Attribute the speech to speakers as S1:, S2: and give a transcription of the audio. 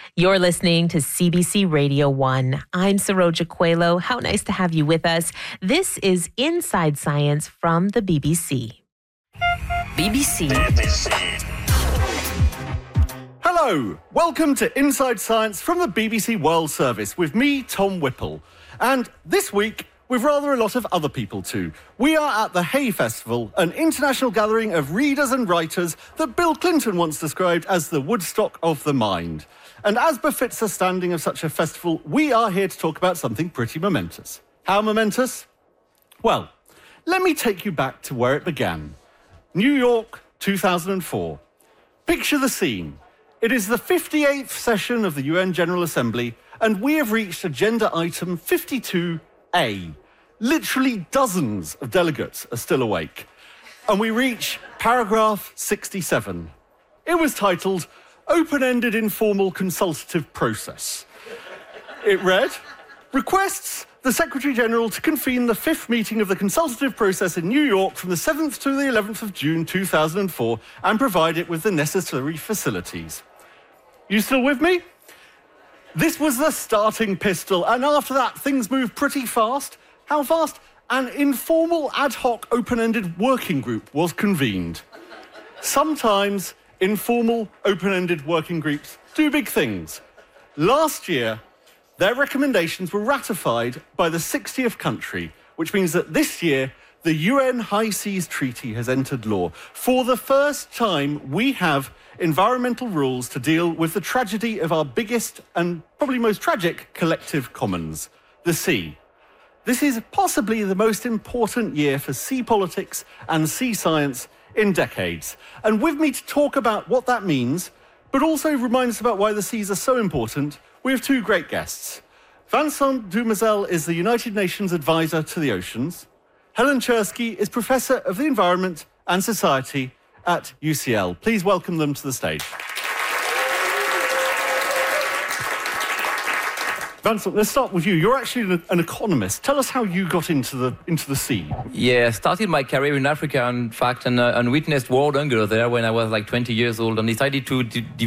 S1: You're listening to CBC Radio 1. I'm Saroja Coelho. How nice to have you with us. This is Inside Science from the BBC. BBC.
S2: Hello, welcome to Inside Science from the BBC World Service with me, Tom Whipple. And this week, with rather a lot of other people too. We are at the Hay Festival, an international gathering of readers and writers that Bill Clinton once described as the Woodstock of the mind. And as befits the standing of such a festival, we are here to talk about something pretty momentous. How momentous? Well, let me take you back to where it began. New York, 2004. Picture the scene. It is the 58th session of the UN General Assembly, and we have reached agenda item 52A. Literally dozens of delegates are still awake. And we reach paragraph 67. It was titled, Open-Ended Informal Consultative Process. It read, requests the Secretary-General to convene the 5th meeting of the consultative process in New York from the 7th to the 11th of June 2004 and provide it with the necessary facilities. You still with me? This was the starting pistol, and after that, things moved pretty fast. How fast? An informal, ad hoc, open-ended working group was convened. Sometimes informal, open-ended working groups do big things. Last year, their recommendations were ratified by the 60th country, which means that this year, the UN High Seas Treaty has entered law. For the first time, we have environmental rules to deal with the tragedy of our biggest and probably most tragic collective commons, the sea. This is possibly the most important year for sea politics and sea science in decades. And with me to talk about what that means, but also remind us about why the seas are so important, we have two great guests. Vincent Dumezelle is the United Nations Advisor to the Oceans. Helen Czerski is Professor of the Environment and Society at UCL. Please welcome them to the stage. Vincent, let's start with you. You're actually an economist. Tell us how you got into the sea.
S3: Yeah, I started my career in Africa, in fact, and witnessed world hunger there when I was like 20 years old and decided to